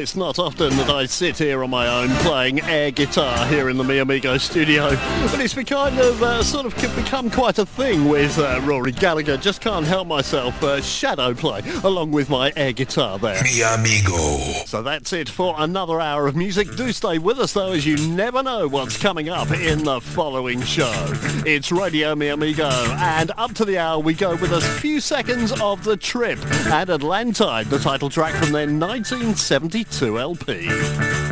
it's not often that I sit here on my own playing air guitar here in the Mi Amigo studio, but it's become quite a thing with Rory Gallagher. Just can't help myself shadow play along with my air guitar there. Mi Amigo. So that's it for another hour of music. Do stay with us though, as you never know what's coming up in the following show. It's Radio Mi Amigo, and up to the hour we go with a few seconds of The Trip and Atlantide, the title track from their 1972 LP.